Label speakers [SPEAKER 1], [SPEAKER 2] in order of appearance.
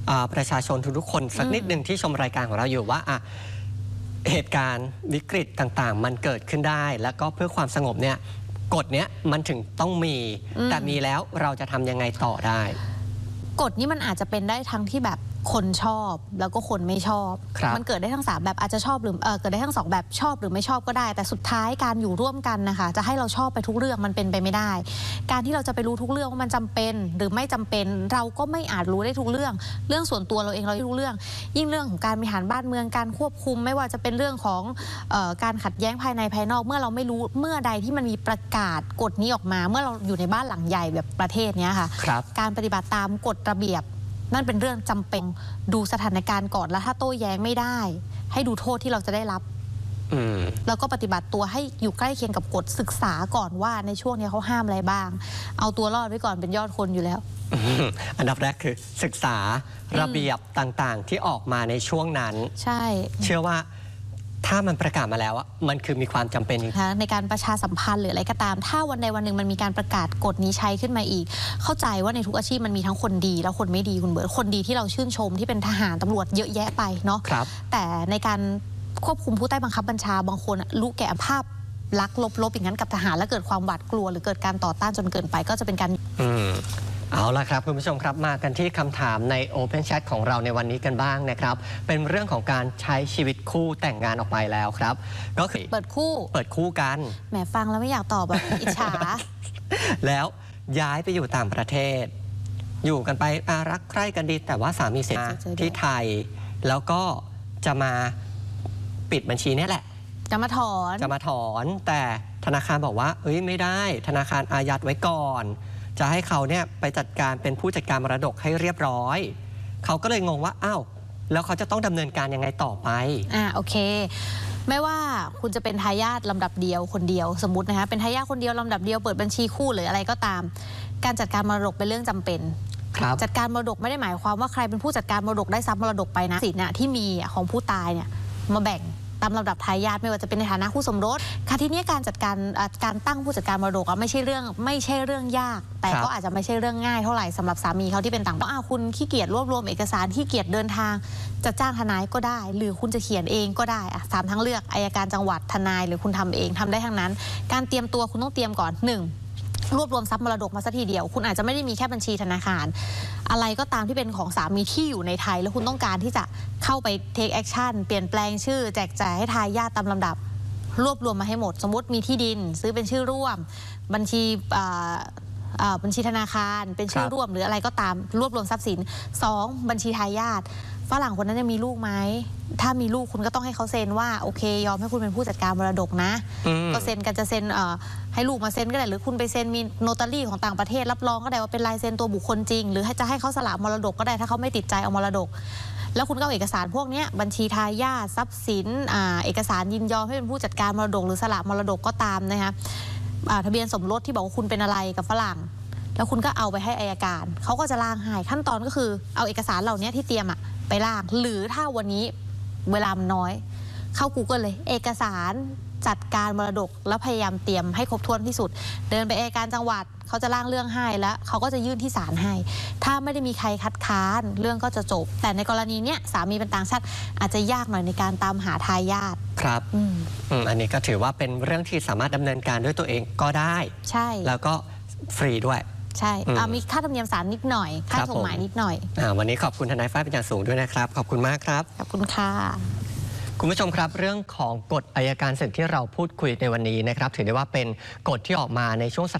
[SPEAKER 1] ประชาชนทุกๆคนสักนิดหนึ่งที่ชมรายการของเราอยู่ว่าเหตุการณ์วิกฤตต่างๆมันเกิดขึ้นได้แล้วก็เพื่อความสงบเนี่ยกฎเนี้ยมันถึงต้องมีแต่มีแล้วเราจะทำยังไงต่อได้
[SPEAKER 2] กฎนี้มันอาจจะเป็นได้ทั้งที่แบบคนชอบแล้วก็คนไม่ชอบมันเกิดได้ทั้ง3แบบอาจจะชอบหรือเกิดได้ทั้ง2แบบชอบหรือไม่ชอบก็ได้แต่สุดท้ายการอยู่ร่วมกันนะคะจะให้เราชอบไปทุกเรื่องมันเป็นไปไม่ได้การที่เราจะไปรู้ทุกเรื่องว่ามันจำเป็นหรือไม่จำเป็นเราก็ไม่อาจรู้ได้ทุกเรื่องส่วนตัวเราเองเราไม่รู้เรื่องยิ่งเรื่องของการบริหารบ้านเมืองการควบคุมไม่ว่าจะเป็นเรื่องของการขัดแย้งภายในภายนอกเมื่อเราไม่รู้เมื่อใดที่มันมีประกาศกฎนี้ออกมาเมื่อเราอยู่ในบ้านหลังใหญ่แบบประเทศนี้ค่ะการปฏิบัติตามกฎระเบียบนั่นเป็นเรื่องจำเป็นดูสถานการณ์ก่อนแล้วถ้าโต้แย้งไม่ได้ให้ดูโทษที่เราจะได้รับแล้วก็ปฏิบัติตัวให้อยู่ใกล้เคียงกับกฎศึกษาก่อนว่าในช่วงนี้เขาห้ามอะไรบ้างเอาตัวรอดไว้ก่อนเป็นยอดคนอยู่แล้ว
[SPEAKER 1] อันดับแรกคือศึกษาระเบียบต่างๆที่ออกมาในช่วงนั้น
[SPEAKER 2] ใช่
[SPEAKER 1] เชื่อว่าถ้ามันประกาศมาแล้วมันคือมีความจำเป็น
[SPEAKER 2] ในการประชาสัมพันธ์หรืออะไรก็ตามถ้าวันใดวันหนึ่งมันมีการประกาศกฎนี้ใช้ขึ้นมาอีกเข้าใจว่าในทุกอาชีพมันมีทั้งคนดีและคนไม่ดีคุณเบิร์ตคนดีที่เราชื่นชมที่เป็นทหารตำรวจเยอะแยะไปเนาะแต่ในการควบคุมผู้ใต้บังคับบัญชาบางคนรู้แก่ภาพลักลบอย่างนั้นกับทหารแล้วเกิดความหวาดกลัวหรือเกิดการต่อต้านจนเกินไปก็จะเป็นการ
[SPEAKER 1] เอาละครับคุณผู้ชมครับมากันที่คำถามใน Open Chat ของเราในวันนี้กันบ้างนะครับเป็นเรื่องของการใช้ชีวิตคู่แต่งงานออกไปแล้วครับก็คือ
[SPEAKER 2] เปิดคู่
[SPEAKER 1] กัน
[SPEAKER 2] แหมฟังแล้วไม่อยากตอบแบบอิจฉา
[SPEAKER 1] แล้วย้ายไปอยู่ต่างประเทศอยู่กันไปรักใคร่กันดีแต่ว่าสามีเสียที่ไทยแล้วก็จะมาปิดบัญชีนี่แหละ
[SPEAKER 2] จะมาถ
[SPEAKER 1] อนแต่ธนาคารบอกว่าไม่ได้ธนาคารอายัดไว้ก่อนจะให้เขาเนี่ยไปจัดการเป็นผู้จัดการมรดกให้เรียบร้อยเขาก็เลยงงว่าอ้าวแล้วเขาจะต้องดำเนินการยังไงต่อไป
[SPEAKER 2] โอเคไม่ว่าคุณจะเป็นทายาทลำดับเดียวคนเดียวสมมตินะคะเป็นทายาทคนเดียวลำดับเดียวเปิดบัญชีคู่หรืออะไรก็ตามการจัดการมรดกเป็นเรื่องจำเป็นจัดการมรดกไม่ได้หมายความว่าใครเป็นผู้จัดการมรดกได้ทรัพย์มรดกไปนะสิทธิ์ที่มีของผู้ตายเนี่ยมาแบ่งตามลำดับทายาทไม่ว่าจะเป็นในฐานะคู่สมรสค่ะทีนี้การจัดการตั้งผู้จัดการมรดกไม่ใช่เรื่องยากแต่ก็อาจจะไม่ใช่เรื่องง่ายเท่าไหร่สำหรับสามีเขาที่เป็นต่างประเทศคุณขี้เกียจรวบรวมเอกสารขี้เกียจเดินทางจะจ้างทนายก็ได้หรือคุณจะเขียนเองก็ได้3 ทางเลือกอัยการจังหวัดทนายหรือคุณทำเองทำได้ทั้งนั้นการเตรียมตัวคุณต้องเตรียมก่อน1รวบรวมทรัพย์มรดกมาสักทีเดียวคุณอาจจะไม่ได้มีแค่บัญชีธนาคารอะไรก็ตามที่เป็นของสามีที่อยู่ในไทยแล้วคุณต้องการที่จะเข้าไป take action เปลี่ยนแปลงชื่อแจกจ่ายให้ทายาทตามลำดับรวบรวมมาให้หมดสมมติมีที่ดินซื้อเป็นชื่อร่วมบัญชีธนาคารเป็นชื่อร่วมหรืออะไรก็ตามรวบรวมทรัพย์สิน2บัญชีทายาทฝรั่งคนนั้นจะมีลูกไหมถ้ามีลูกคุณก็ต้องให้เขาเซ็นว่าโอเคยอมให้คุณเป็นผู้จัดการมรดกนะก็เซ็นกันจะเซ็นให้ลูกมาเซ็นก็ได้หรือคุณไปเซ็นมีโนตารี่ของต่างประเทศรับรองก็ได้ว่าเป็นลายเซ็นตัวบุคคลจริงหรือจะให้เขาสละมรดกก็ได้ถ้าเขาไม่ติดใจเอามรดกแล้วคุณก็เอาเอกสารพวกนี้บัญชีทายาททรัพย์สินเอกสารยินยอมให้เป็นผู้จัดการมรดกหรือสละมรดกก็ตามนะคะทะเบียนสมรสที่บอกว่าคุณเป็นอะไรกับฝรั่งแล้วคุณก็เอาไปให้อัยการเขาก็จะร่างให้ขั้นตอนก็คือเอาเอกสารเหล่านี้ที่เตรียมไปร่างหรือถ้าวันนี้เวลาน้อยเข้า Google เลยเอกสารจัดการมรดกแล้วพยายามเตรียมให้ครบถ้วนที่สุดเดินไปอัยการจังหวัดเขาจะร่างเรื่องให้แล้วเขาก็จะยื่นที่ศาลให้ถ้าไม่ได้มีใครคัดค้านเรื่องก็จะจบแต่ในกรณีเนี้ยสามีเป็นต่างชาติอาจจะยากหน่อยในการตามหาทายาท
[SPEAKER 1] ครับอันนี้ก็ถือว่าเป็นเรื่องที่สามารถดำเนินการด้วยตัวเองก็ได้
[SPEAKER 2] ใช่
[SPEAKER 1] แล้วก็ฟรีด้วย
[SPEAKER 2] ใช่มีค่าธรรมเนียมศาลนิดหน่อยค่าส่งหมายนิดหน่อย
[SPEAKER 1] วันนี้ขอบคุณทนายฝ้ายเป็นอย่างสูงด้วยนะครับขอบคุณมากครับ
[SPEAKER 2] ขอบคุณค่ะ
[SPEAKER 1] คุณผู้ชมครับเรื่องของกฎอัยการศึกที่เราพูดคุยในวันนี้นะครับถือได้ว่าเป็นกฎที่ออกมาในช่วง